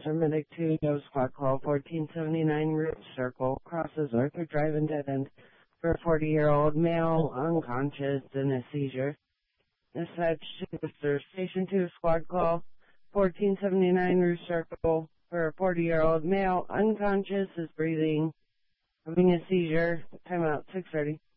Medic 2, Dove Squad Call 1479 Route Circle, crosses Arthur Drive and Dead End for a 40-year-old male unconscious in a seizure. Dispatch to Station 2, Squad Call 1479 Route Circle for a 40-year-old male unconscious is breathing, having a seizure. Timeout 6:30.